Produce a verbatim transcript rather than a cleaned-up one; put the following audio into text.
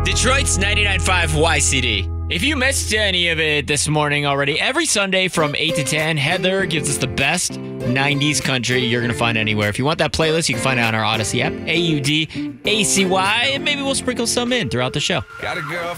Detroit's ninety-nine point five Y C D. If you missed any of it this morning already, every Sunday from eight to ten, Heather gives us the best nineties country you're going to find anywhere. If you want that playlist, you can find it on our Odyssey app, A U D A C Y, and maybe we'll sprinkle some in throughout the show. Got a girl.